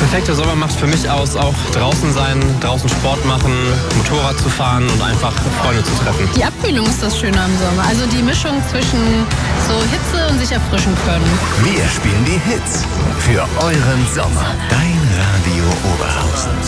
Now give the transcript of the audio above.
perfekte Sommer macht für mich aus, auch draußen sein, draußen Sport machen, Motorrad zu fahren und einfach Freunde zu treffen. Die Abkühlung ist das Schöne am Sommer. Also die Mischung zwischen so Hitze und sich erfrischen können. Wir spielen die Hits für euren Sommer. Dein Radio Oberhausen.